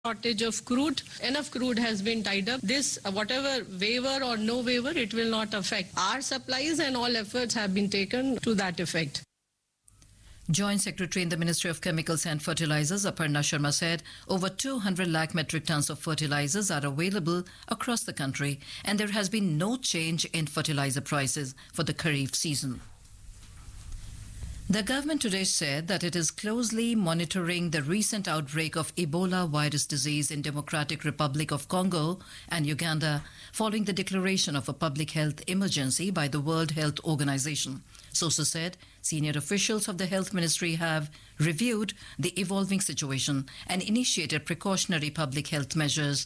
shortage of crude. Enough crude has been tied up. This, whatever waiver or no waiver, it will not affect our supplies, and all efforts have been taken to that effect. Joint Secretary in the Ministry of Chemicals and Fertilizers, Aparna Sharma, said over 200 lakh metric tons of fertilizers are available across the country, and there has been no change in fertilizer prices for the Kharif season. The government today said that it is closely monitoring the recent outbreak of Ebola virus disease in Democratic Republic of Congo and Uganda following the declaration of a public health emergency by the World Health Organization. Sources said senior officials of the Health Ministry have reviewed the evolving situation and initiated precautionary public health measures.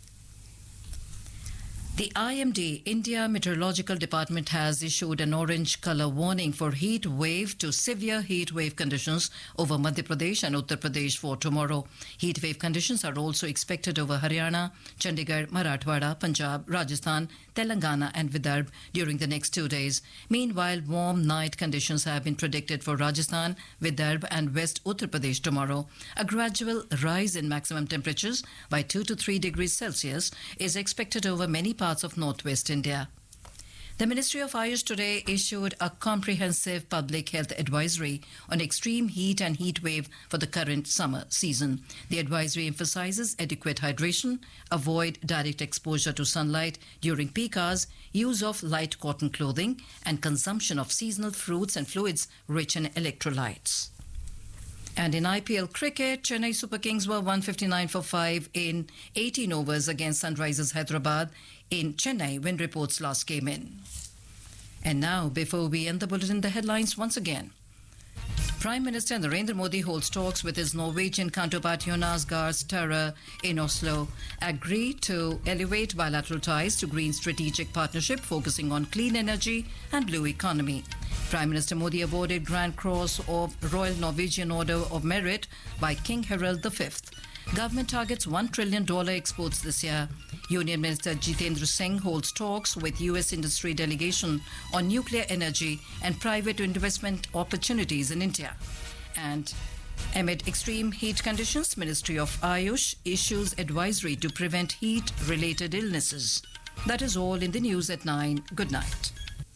The IMD, India Meteorological Department, has issued an orange colour warning for heat wave to severe heat wave conditions over Madhya Pradesh and Uttar Pradesh for tomorrow. Heat wave conditions are also expected over Haryana, Chandigarh, Marathwada, Punjab, Rajasthan, Telangana and Vidarbha during the next 2 days. Meanwhile, warm night conditions have been predicted for Rajasthan, Vidarbha and West Uttar Pradesh tomorrow. A gradual rise in maximum temperatures by 2 to 3 degrees Celsius is expected over many parts of northwest India. The Ministry of Ayush today issued a comprehensive public health advisory on extreme heat and heat wave for the current summer season. The advisory emphasizes adequate hydration, avoid direct exposure to sunlight during peak hours, use of light cotton clothing, and consumption of seasonal fruits and fluids rich in electrolytes. And in IPL cricket, Chennai Super Kings were 159 for 5 in 18 overs against Sunrisers Hyderabad in Chennai when reports last came in. And now, before we end the bulletin, the headlines once again. Prime Minister Narendra Modi holds talks with his Norwegian counterpart Jonas Gahr Støre in Oslo, agreed to elevate bilateral ties to green strategic partnership focusing on clean energy and blue economy. Prime Minister Modi awarded Grand Cross of Royal Norwegian Order of Merit by King Harald V. Government targets $1 trillion exports this year. Union Minister Jitendra Singh holds talks with US industry delegation on nuclear energy and private investment opportunities in India. And amid extreme heat conditions, Ministry of Ayush issues advisory to prevent heat-related illnesses. That is all in the news at 9. Good night.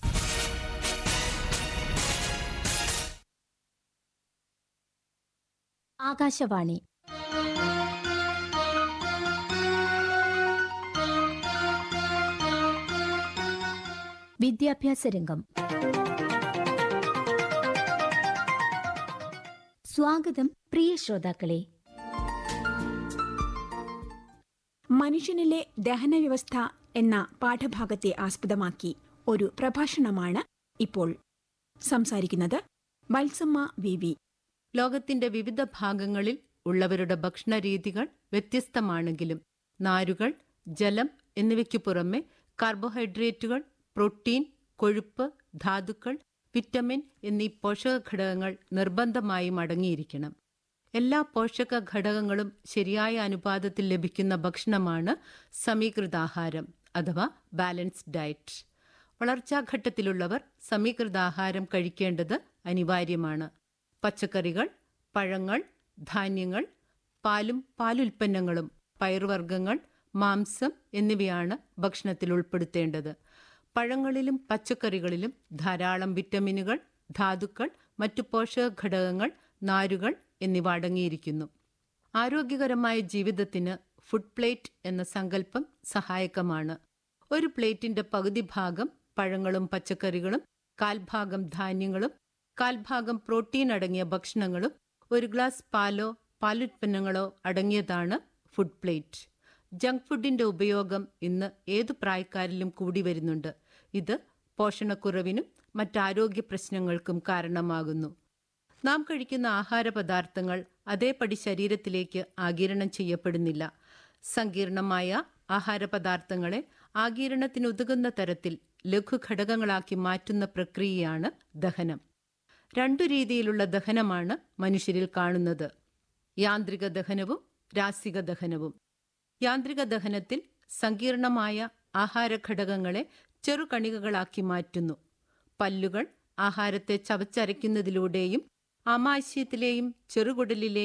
Akashvani വിദ്യാഭ്യാസ രംഗം. സ്വാഗതം പ്രിയ ശ്രോതാക്കളെ. മനുഷ്യനിലെ ദഹനവ്യവസ്ഥ എന്ന പാഠഭാഗത്തെ ആസ്പദമാക്കി ഒരു പ്രഭാഷണമാണ് ഇപ്പോൾ സംസാരിക്കുന്നത് Valsamma V. ലോകത്തിന്റെ വിവിധ ഭാഗങ്ങളിൽ ഉള്ളവരുടെ ഭക്ഷണരീതികൾ വ്യത്യസ്തമാണെങ്കിലും നാരുകൾ, ജലം എന്നിവയ്ക്കു പുറമെ കാർബോഹൈഡ്രേറ്റുകൾ, പ്രോട്ടീൻ, കൊഴുപ്പ്, ധാതുക്കൾ, വിറ്റമിൻ എന്നീ പോഷക ഘടകങ്ങൾ നിർബന്ധമായും അടങ്ങിയിരിക്കണം. എല്ലാ പോഷക ഘടകങ്ങളും ശരിയായ അനുപാതത്തിൽ ലഭിക്കുന്ന ഭക്ഷണമാണ് സമീകൃതാഹാരം അഥവാ ബാലൻസ്ഡ് ഡയറ്റ്. വളർച്ചാഘട്ടത്തിലുള്ളവർ സമീകൃതാഹാരം കഴിക്കേണ്ടത് അനിവാര്യമാണ്. പച്ചക്കറികൾ, പഴങ്ങൾ, ധാന്യങ്ങൾ, പാലും പാലുൽപ്പന്നങ്ങളും, പയറുവർഗ്ഗങ്ങൾ, മാംസം എന്നിവയാണ് ഭക്ഷണത്തിൽ ഉൾപ്പെടുത്തേണ്ടത്. പഴങ്ങളിലും പച്ചക്കറികളിലും ധാരാളം വിറ്റമിനുകൾ, ധാതുക്കൾ, മറ്റു പോഷക ഘടകങ്ങൾ, നാരുകൾ എന്നിവ അടങ്ങിയിരിക്കുന്നു. ആരോഗ്യകരമായ ജീവിതത്തിന് ഫുഡ് പ്ലേറ്റ് എന്ന സങ്കല്പം സഹായകമാണ്. ഒരു പ്ലേറ്റിന്റെ പകുതി ഭാഗം പഴങ്ങളും പച്ചക്കറികളും, കാൽഭാഗം ധാന്യങ്ങളും, കാൽഭാഗം പ്രോട്ടീൻ അടങ്ങിയ ഭക്ഷണങ്ങളും, ഒരു ഗ്ലാസ് പാലോ പാലുൽപ്പന്നങ്ങളോ അടങ്ങിയതാണ് ഫുഡ് പ്ലേറ്റ്. ജങ്ക് ഫുഡിന്റെ ഉപയോഗം ഇന്ന് ഏതു പ്രായക്കാരിലും കൂടി വരുന്നുണ്ട്. ഇത് പോഷണക്കുറവിനും മറ്റാരോഗ്യ പ്രശ്നങ്ങൾക്കും കാരണമാകുന്നു. നാം കഴിക്കുന്ന ആഹാര പദാർത്ഥങ്ങൾ അതേപടി ശരീരത്തിലേക്ക് ആഗിരണം ചെയ്യപ്പെടുന്നില്ല. സങ്കീർണമായ ആഹാര പദാർത്ഥങ്ങളെ ആഗിരണത്തിനുതകുന്ന തരത്തിൽ ലഘുഘടകങ്ങളാക്കി മാറ്റുന്ന പ്രക്രിയയാണ് ദഹനം. 2 രീതിയിലുള്ള ദഹനമാണ് മനുഷ്യരിൽ കാണുന്നത്: യാന്ത്രിക ദഹനവും രാസിക ദഹനവും. യാന്ത്രിക ദഹനത്തിൽ സങ്കീർണമായ ആഹാരഘടകങ്ങളെ ചെറുകണികകളാക്കി മാറ്റുന്നു. പല്ലുകൾ ആഹാരത്തെ ചവച്ചരയ്ക്കുന്നതിലൂടെയും ആമാശയത്തിലെയും ചെറുകുടലിലെയും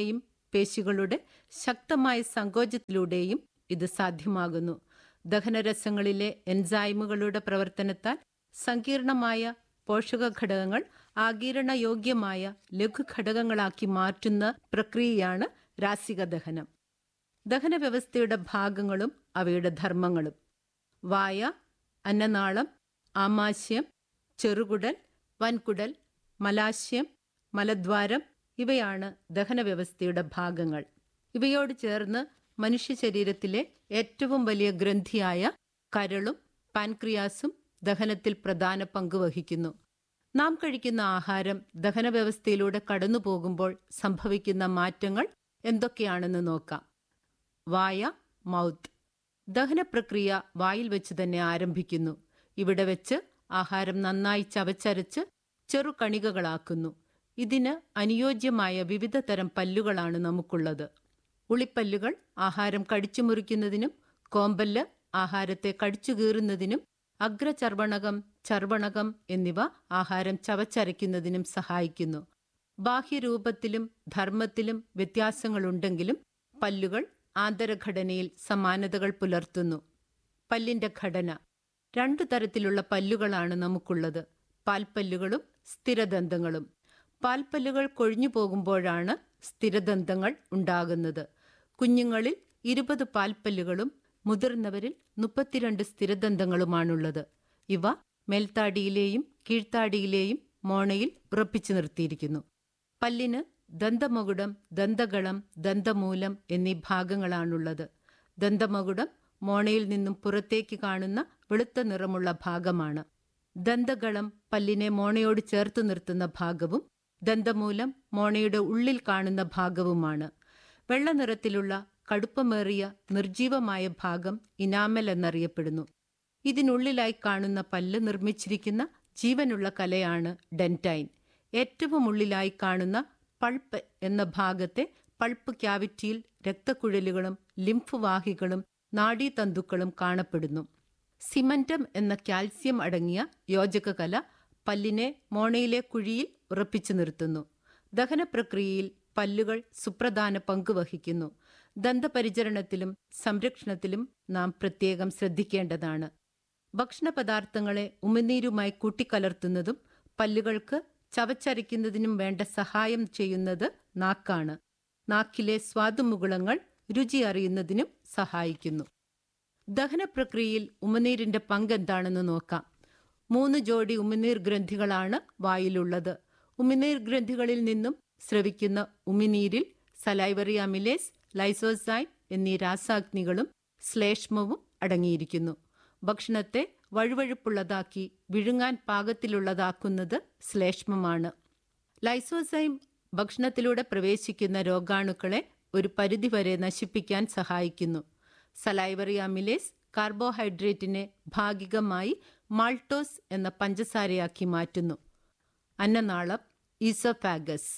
പേശികളുടെ ശക്തമായ സങ്കോചത്തിലൂടെയും ഇത് സാധ്യമാകുന്നു. ദഹനരസങ്ങളിലെ എൻസൈമുകളുടെ പ്രവർത്തനത്താൽ സങ്കീർണമായ പോഷകഘടകങ്ങൾ ആഗിരണയോഗ്യമായ ലഘുഘടകങ്ങളാക്കി മാറ്റുന്ന പ്രക്രിയയാണ് രാസിക ദഹനം. ദഹനവ്യവസ്ഥയുടെ ഭാഗങ്ങളും അവയുടെ ധർമ്മങ്ങളും: വായ, അന്നനാളം, ആമാശയം, ചെറുകുടൽ, വൻകുടൽ, മലാശയം, മലദ്വാരം ഇവയാണ് ദഹനവ്യവസ്ഥയുടെ ഭാഗങ്ങൾ. ഇവയോട് ചേർന്ന് മനുഷ്യ ശരീരത്തിലെ ഏറ്റവും വലിയ ഗ്രന്ഥിയായ കരളും പാൻക്രിയാസും ദഹനത്തിൽ പ്രധാന പങ്ക് വഹിക്കുന്നു. നാം കഴിക്കുന്ന ആഹാരം ദഹനവ്യവസ്ഥയിലൂടെ കടന്നു പോകുമ്പോൾ സംഭവിക്കുന്ന മാറ്റങ്ങൾ എന്തൊക്കെയാണെന്ന് നോക്കാം. വായ, മൗത്ത്. ദഹനപ്രക്രിയ വായിൽ വെച്ച് തന്നെ ആരംഭിക്കുന്നു. ഇവിടെ വെച്ച് ആഹാരം നന്നായി ചവച്ചരച്ച് ചെറുകണികകളാക്കുന്നു. ഇതിന് അനുയോജ്യമായ വിവിധ തരം പല്ലുകളാണ് നമുക്കുള്ളത്. ഉളിപ്പല്ലുകൾ ആഹാരം കടിച്ചു മുറിക്കുന്നതിനും കോമ്പല്ല് ആഹാരത്തെ കടിച്ചു കീറുന്നതിനും അഗ്രചർവണകം, ചർവണകം എന്നിവ ആഹാരം ചവച്ചരയ്ക്കുന്നതിനും സഹായിക്കുന്നു. ബാഹ്യരൂപത്തിലും ധർമ്മത്തിലും വ്യത്യാസങ്ങളുണ്ടെങ്കിലും പല്ലുകൾ ആന്തരഘടനയിൽ സമാനതകൾ പുലർത്തുന്നു. പല്ലിന്റെ ഘടന: 2 തരത്തിലുള്ള പല്ലുകളാണ് നമുക്കുള്ളത്: പാൽപ്പല്ലുകളും സ്ഥിരദന്തങ്ങളും. പാൽപ്പല്ലുകൾ കൊഴിഞ്ഞു പോകുമ്പോഴാണ് സ്ഥിരദന്തങ്ങൾ ഉണ്ടാകുന്നത്. കുഞ്ഞുങ്ങളിൽ 20 പാൽപ്പല്ലുകളും മുതിർന്നവരിൽ 32 സ്ഥിരദന്തങ്ങളുമാണുള്ളത്. ഇവ മേൽത്താടിയിലെയും കീഴ്ത്താടിയിലെയും മോണയിൽ ഉറപ്പിച്ചു നിർത്തിയിരിക്കുന്നു. പല്ലിന് ദന്തമകുടം, ദന്തഗളം, ദന്തമൂലം എന്നീ ഭാഗങ്ങളാണുള്ളത്. ദന്തമകുടം മോണയിൽ നിന്നും പുറത്തേക്ക് കാണുന്ന വെളുത്ത നിറമുള്ള ഭാഗമാണ്. ദന്തഗളം പല്ലിനെ മോണയോട് ചേർത്ത് നിർത്തുന്ന ഭാഗവും ദന്തമൂലം മോണയുടെ ഉള്ളിൽ കാണുന്ന ഭാഗവുമാണ്. വെള്ള നിറത്തിലുള്ള കടുപ്പമേറിയ നിർജീവമായ ഭാഗം ഇനാമൽ എന്നറിയപ്പെടുന്നു. ഇതിനുള്ളിലായി കാണുന്ന പല്ല് നിർമ്മിച്ചിരിക്കുന്ന ജീവനുള്ള കലയാണ് ഡെന്റൈൻ. ഏറ്റവും ഉള്ളിലായി കാണുന്ന പൾപ്പ് എന്ന ഭാഗത്തെ പൾപ്പ് ക്യാവിറ്റിയിൽ രക്തക്കുഴലുകളും ലിംഫ് വാഹികളും നാഡീതന്തുക്കളും കാണപ്പെടുന്നു. സിമന്റം എന്ന കാൽസ്യം അടങ്ങിയ യോജകകല പല്ലിനെ മോണയിലെ കുഴിയിൽ ഉറപ്പിച്ചു നിർത്തുന്നു. ദഹനപ്രക്രിയയിൽ പല്ലുകൾ സുപ്രധാന പങ്ക് വഹിക്കുന്നു. ദന്തപരിചരണത്തിലും സംരക്ഷണത്തിലും നാം പ്രത്യേകം ശ്രദ്ധിക്കേണ്ടതാണ്. ഭക്ഷണപദാർത്ഥങ്ങളെ ഉമിനീരുമായി കൂട്ടിക്കലർത്തുന്നതും പല്ലുകൾക്ക് ചവച്ചരയ്ക്കുന്നതിനും വേണ്ട സഹായം ചെയ്യുന്നത് നാക്കാണ്. നാക്കിലെ സ്വാദുമുകുളങ്ങൾ രുചി അറിയുന്നതിനും സഹായിക്കുന്നു. ദഹനപ്രക്രിയയിൽ ഉമിനീരിന്റെ പങ്ക് എന്താണെന്ന് നോക്കാം. 3 ജോഡി ഉമിനീർ ഗ്രന്ഥികളാണ് വായിലുള്ളത്. ഉമിനീർ ഗ്രന്ഥികളിൽ നിന്നും സ്രവിക്കുന്ന ഉമിനീരിൽ സലൈവറി അമിലേസ്, ലൈസോസൈം എന്നീ രാസാഗ്നികളും ശ്ലേഷ്മവും അടങ്ങിയിരിക്കുന്നു. ഭക്ഷണത്തെ വഴുവഴുപ്പുള്ളതാക്കി വിഴുങ്ങാൻ പാകത്തിലുള്ളതാക്കുന്നത് ശ്ലേഷ്മമാണ്. ലൈസോസൈം ഭക്ഷണത്തിലൂടെ പ്രവേശിക്കുന്ന രോഗാണുക്കളെ ഒരു പരിധിവരെ നശിപ്പിക്കാൻ സഹായിക്കുന്നു. സലൈവറി അമിലേസ് കാർബോഹൈഡ്രേറ്റിനെ ഭാഗികമായി മാൾട്ടോസ് എന്ന പഞ്ചസാരയാക്കി മാറ്റുന്നു. അന്നനാളം, ഈസോഫാഗസ്.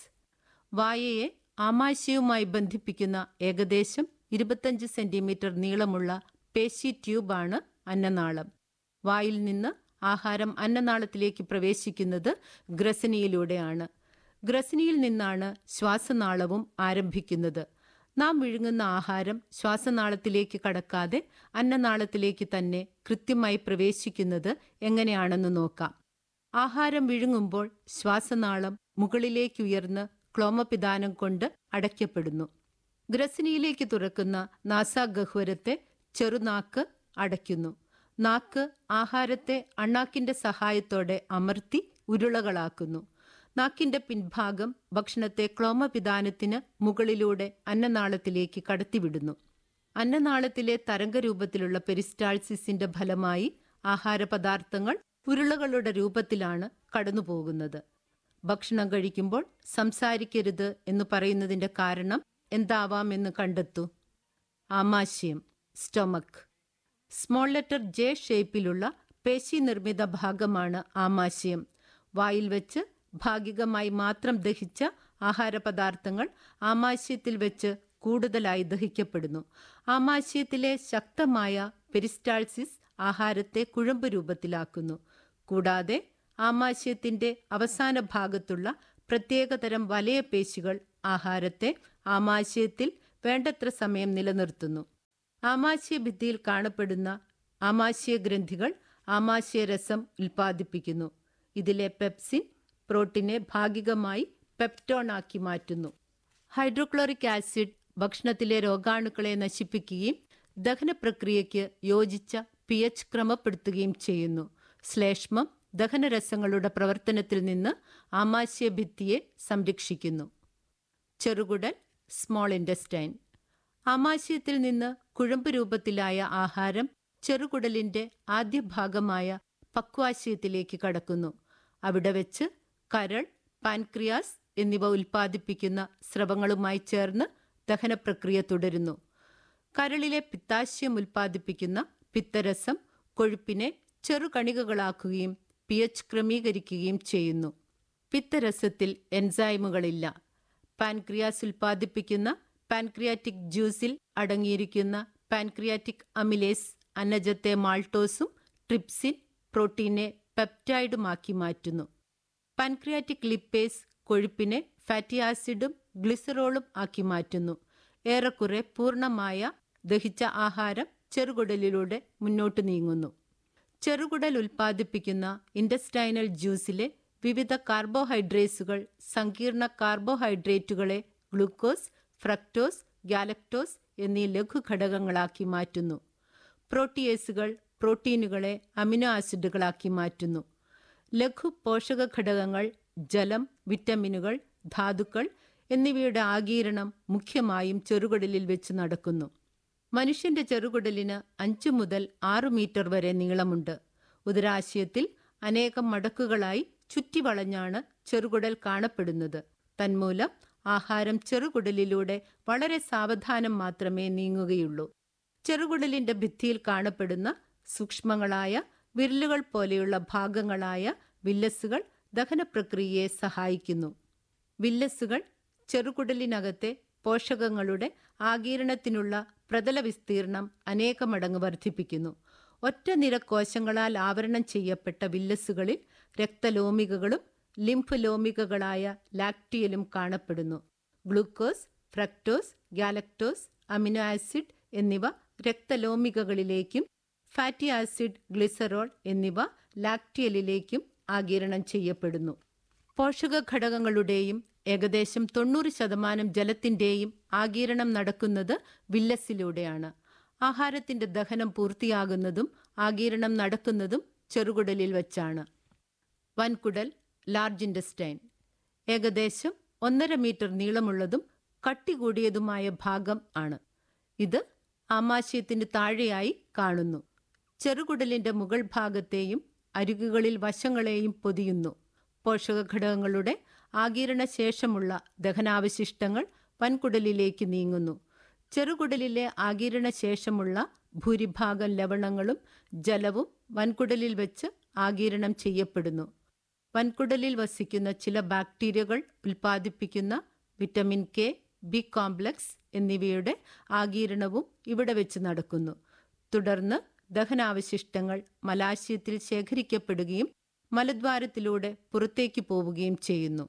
വായയെ ആമാശയവുമായി ബന്ധിപ്പിക്കുന്ന ഏകദേശം 25 സെന്റിമീറ്റർ നീളമുള്ള പേശി ട്യൂബാണ് അന്നനാളം. വായിൽ നിന്ന് ആഹാരം അന്നനാളത്തിലേക്ക് പ്രവേശിക്കുന്നത് ഗ്രസനിയിലൂടെയാണ്. ഗ്രസനിയിൽ നിന്നാണ് ശ്വാസനാളവും ആരംഭിക്കുന്നത്. നാം വിഴുങ്ങുന്ന ആഹാരം ശ്വാസനാളത്തിലേക്ക് കടക്കാതെ അന്നനാളത്തിലേക്ക് തന്നെ കൃത്യമായി പ്രവേശിക്കുന്നത് എങ്ങനെയാണെന്ന് നോക്കാം. ആഹാരം വിഴുങ്ങുമ്പോൾ ശ്വാസനാളം മുകളിലേക്കുയർന്ന് ക്ലോമപിദാനം കൊണ്ട് അടയ്ക്കപ്പെടുന്നു. ഗ്രസനിയിലേക്ക് തുറക്കുന്ന നാസാഗഹ്വരത്തെ ചെറുനാക്ക് അടയ്ക്കുന്നു. നാക്ക് ആഹാരത്തെ അണ്ണാക്കിന്റെ സഹായത്തോടെ അമർത്തി ഉരുളകളാക്കുന്നു. നാക്കിന്റെ പിൻഭാഗം ഭക്ഷണത്തെ ക്ലോമപിദാനത്തിന് മുകളിലൂടെ അന്നനാളത്തിലേക്ക് കടത്തിവിടുന്നു. അന്നനാളത്തിലെ തരംഗരൂപത്തിലുള്ള പെരിസ്റ്റാൾസിസിന്റെ ഫലമായി ആഹാരപദാർത്ഥങ്ങൾ ഉരുളകളുടെ രൂപത്തിലാണ് കടന്നുപോകുന്നത്. ഭക്ഷണം കഴിക്കുമ്പോൾ സംസാരിക്കരുത് എന്ന് പറയുന്നതിന്റെ കാരണം എന്താവാമെന്ന് കണ്ടെത്തൂ. ആമാശയം, സ്റ്റൊമക്. സ്മോൾ ലെറ്റർ ജെ ഷേപ്പിലുള്ള പേശി നിർമ്മിത ഭാഗമാണ് ആമാശയം. വായിൽ വെച്ച് ഭാഗികമായി മാത്രം ദഹിച്ച ആഹാരപദാർത്ഥങ്ങൾ ആമാശയത്തിൽ വെച്ച് കൂടുതലായി ദഹിക്കപ്പെടുന്നു. ആമാശയത്തിലെ ശക്തമായ പെരിസ്റ്റാൾസിസ് ആഹാരത്തെ കുഴമ്പ് രൂപത്തിലാക്കുന്നു. കൂടാതെ ആമാശയത്തിന്റെ അവസാന ഭാഗത്തുള്ള പ്രത്യേകതരം വലയപേശികൾ ആഹാരത്തെ ആമാശയത്തിൽ വേണ്ടത്ര സമയം നിലനിർത്തുന്നു. ആമാശയഭിത്തിയിൽ കാണപ്പെടുന്ന ആമാശയഗ്രന്ഥികൾ ആമാശയരസം ഉൽപ്പാദിപ്പിക്കുന്നു. ഇതിലെ പെപ്സിൻ പ്രോട്ടീനെ ഭാഗികമായി പെപ്റ്റോണാക്കി മാറ്റുന്നു. ഹൈഡ്രോക്ലോറിക് ആസിഡ് ഭക്ഷണത്തിലെ രോഗാണുക്കളെ നശിപ്പിക്കുകയും ദഹന പ്രക്രിയയ്ക്ക് യോജിച്ച pH ക്രമപ്പെടുത്തുകയും ചെയ്യുന്നു. ശ്ലേഷ്മം ദഹനരസങ്ങളുടെ പ്രവർത്തനത്തിൽ നിന്ന് ആമാശയഭിത്തിയെ സംരക്ഷിക്കുന്നു. ചെറുകുടൽ സ്മോൾ ഇൻറ്റസ്റ്റൈൻ. ആമാശയത്തിൽ നിന്ന് കുഴമ്പ് രൂപത്തിലായ ആഹാരം ചെറുകുടലിന്റെ ആദ്യ ഭാഗമായ പക്വാശയത്തിലേക്ക് കടക്കുന്നു. അവിടെ വെച്ച് കരൾ, പാൻക്രിയാസ് എന്നിവ ഉൽപ്പാദിപ്പിക്കുന്ന സ്രവങ്ങളുമായി ചേർന്ന് ദഹനപ്രക്രിയ തുടരുന്നു. കരളിലെ പിത്താശയം ഉൽപ്പാദിപ്പിക്കുന്ന പിത്തരസം കൊഴുപ്പിനെ ചെറുകണികകളാക്കുകയും pH ക്രമീകരിക്കുകയും ചെയ്യുന്നു. പിത്തരസത്തിൽ എൻസൈമുകളില്ല. പാൻക്രിയാസ് ഉൽപ്പാദിപ്പിക്കുന്ന പാൻക്രിയാറ്റിക് ജ്യൂസിൽ അടങ്ങിയിരിക്കുന്ന പാൻക്രിയാറ്റിക് അമിലേസ് അന്നജത്തെ മാൾട്ടോസും ട്രിപ്സിൻ പ്രോട്ടീനെ പെപ്റ്റൈഡുമാക്കി മാറ്റുന്നു. പാൻക്രിയാറ്റിക് ലിപ്പേസ് കൊഴുപ്പിനെ ഫാറ്റി ആസിഡും ഗ്ലിസറോളും ആക്കി മാറ്റുന്നു. ഏറെക്കുറെ പൂർണ്ണമായ ദഹിച്ച ആഹാരം ചെറുകുടലിലൂടെ മുന്നോട്ട് നീങ്ങുന്നു. ചെറുകുടൽ ഉൽപ്പാദിപ്പിക്കുന്ന ഇൻറ്റസ്റ്റൈനൽ ജ്യൂസിലെ വിവിധ കാർബോഹൈഡ്രേറ്റ്സുകൾ സങ്കീർണ കാർബോഹൈഡ്രേറ്റുകളെ ഗ്ലൂക്കോസ്, ഫ്രക്ടോസ്, ഗാലക്ടോസ് എന്നീ ലഘുഘടകങ്ങളാക്കി മാറ്റുന്നു. പ്രോട്ടിയേസുകൾ പ്രോട്ടീനുകളെ അമിനോ ആസിഡുകളാക്കി മാറ്റുന്നു. ലഘു പോഷക ഘടകങ്ങൾ ജലം, വിറ്റമിനുകൾ, ധാതുക്കൾ എന്നിവയുടെ ആഗീരണം മുഖ്യമായും ചെറുകുടലിൽ വെച്ച് നടക്കുന്നു. മനുഷ്യന്റെ ചെറുകുടലിന് 5 മുതൽ 6 മീറ്റർ വരെ നീളമുണ്ട്. ഉദരാശയത്തിൽ അനേകം മടക്കുകളായി ചുറ്റിവളഞ്ഞാണ് ചെറുകുടൽ കാണപ്പെടുന്നത്. തന്മൂലം ആഹാരം ചെറുകുടലിലൂടെ വളരെ സാവധാനം മാത്രമേ നീങ്ങുകയുള്ളൂ. ചെറുകുടലിന്റെ ഭിത്തിയിൽ കാണപ്പെടുന്ന സൂക്ഷ്മങ്ങളായ വിരലുകൾ പോലെയുള്ള ഭാഗങ്ങളായ വില്ലസുകൾ ദഹനപ്രക്രിയയെ സഹായിക്കുന്നു. വില്ലസുകൾ ചെറുകുടലിനകത്തെ പോഷകങ്ങളുടെ ആഗീരണത്തിനുള്ള പ്രതല വിസ്തീർണം അനേകമടങ്ങ് വർദ്ധിപ്പിക്കുന്നു. ഒറ്റ നിര കോശങ്ങളാൽ ആവരണം ചെയ്യപ്പെട്ട വില്ലസുകളിൽ രക്തലോമികകളും ലിംഫ് ലോമികകളായ ലാക്റ്റിയലും കാണപ്പെടുന്നു. Glucose, fructose, galactose, amino acid എന്നിവ രക്തലോമികകളിലേക്കും ഫാറ്റി ആസിഡ്, ഗ്ലിസറോൾ എന്നിവ ലാക്റ്റിയലിലേക്കും ആഗിരണം ചെയ്യപ്പെടുന്നു. പോഷക ഘടകങ്ങളുടെയും ഏകദേശം 90% ജലത്തിന്റെയും ആഗിരണം നടക്കുന്നത് വില്ലസിലൂടെയാണ്. ആഹാരത്തിന്റെ ദഹനം പൂർത്തിയാകുന്നതും ആഗിരണം നടക്കുന്നതും ചെറുകുടലിൽ വച്ചാണ്. വൻകുടൽ ലാർജ് ഇൻറ്റസ്റ്റൈൻ ഏകദേശം 1.5 മീറ്റർ നീളമുള്ളതും കട്ടി കൂടിയതുമായ ഭാഗം ആണ്. ഇത് ആമാശയത്തിന് താഴെയായി കാണുന്നു. ചെറുകുടലിന്റെ മുകൾ ഭാഗത്തെയും അരികുകളിൽ വശങ്ങളെയും പൊതിയുന്നു. പോഷകഘടകങ്ങളുടെ ആഗിരണ ശേഷമുള്ള ദഹനാവശിഷ്ടങ്ങൾ വൻകുടലിലേക്ക് നീങ്ങുന്നു. ചെറുകുടലിലെ ആഗിരണ ശേഷമുള്ള ഭൂരിഭാഗം ലവണങ്ങളും ജലവും വൻകുടലിൽ വെച്ച് ആഗിരണം ചെയ്യപ്പെടുന്നു. വൻകുടലിൽ വസിക്കുന്ന ചില ബാക്ടീരിയകൾ ഉൽപ്പാദിപ്പിക്കുന്ന വിറ്റമിൻ കെ, ബി കോംപ്ലക്സ് എന്നിവയുടെ ആഗിരണവും ഇവിടെ വെച്ച് നടക്കുന്നു. തുടർന്ന് ദഹനാവശിഷ്ടങ്ങൾ മലാശയത്തിൽ ശേഖരിക്കപ്പെടുകയും മലദ്വാരത്തിലൂടെ പുറത്തേക്ക് പോവുകയും ചെയ്യുന്നു.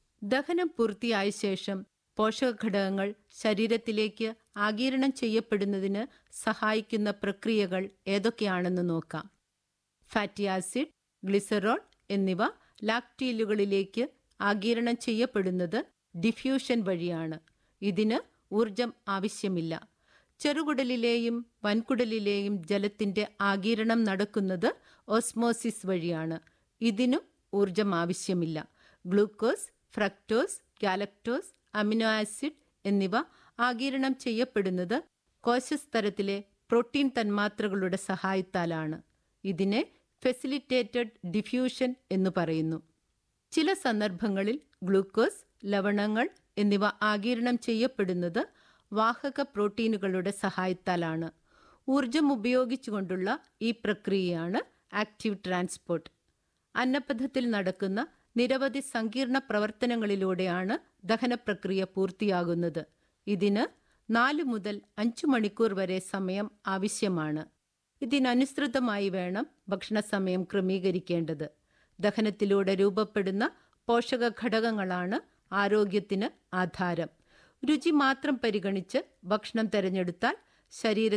ദഹനം പൂർത്തിയായ ശേഷം പോഷകഘടകങ്ങൾ ശരീരത്തിലേക്ക് ആഗിരണം ചെയ്യപ്പെടുന്നതിന് സഹായിക്കുന്ന പ്രക്രിയകൾ ഏതൊക്കെയാണെന്ന് നോക്കാം. ഫാറ്റി ആസിഡ്, ഗ്ലിസറോൾ എന്നിവ ലാക്റ്റിയലുകളിലേക്ക് ആഗിരണം ചെയ്യപ്പെടുന്നത് ഡിഫ്യൂഷൻ വഴിയാണ്. ഇതിന് ഊർജം ആവശ്യമില്ല. ചെറുകുടലിലെയും വൻകുടലിലെയും ജലത്തിന്റെ ആഗിരണം നടക്കുന്നത് ഓസ്മോസിസ് വഴിയാണ്. ഇതിനും ഊർജം ആവശ്യമില്ല. Glucose, fructose, galactose, amino acid എന്നിവ ആഗിരണം ചെയ്യപ്പെടുന്നത് കോശസ്തരത്തിലെ പ്രോട്ടീൻ തന്മാത്രകളുടെ സഹായത്താലാണ്. ഇതിനെ ഫെസിലിറ്റേറ്റഡ് ഡിഫ്യൂഷൻ എന്ന് പറയുന്നു. ചില സന്ദർഭങ്ങളിൽ ഗ്ലൂക്കോസ്, ലവണങ്ങൾ എന്നിവ ആഗിരണം ചെയ്യപ്പെടുന്നത് വാഹക പ്രോട്ടീനുകളുടെ സഹായത്താലാണ്. ഊർജം ഉപയോഗിച്ചുകൊണ്ടുള്ള ഈ പ്രക്രിയയാണ് ആക്റ്റീവ് ട്രാൻസ്പോർട്ട്. അന്നപഥത്തിൽ നടക്കുന്ന നിരവധി സങ്കീർണ പ്രവർത്തനങ്ങളിലൂടെയാണ് ദഹനപ്രക്രിയ പൂർത്തിയാകുന്നത്. ഇതിന് 4 മുതൽ 5 മണിക്കൂർ വരെ സമയം ആവശ്യമാണ്. ഇതിനനുസൃതമായി വേണം ഭക്ഷണസമയം ക്രമീകരിക്കേണ്ടത്. ദഹനത്തിലൂടെ രൂപപ്പെടുന്ന പോഷക ഘടകങ്ങളാണ് ആരോഗ്യത്തിന് ആധാരം. രുചി മാത്രം പരിഗണിച്ച് ഭക്ഷണം തിരഞ്ഞെടുത്താൽ ശരീരത്തിന്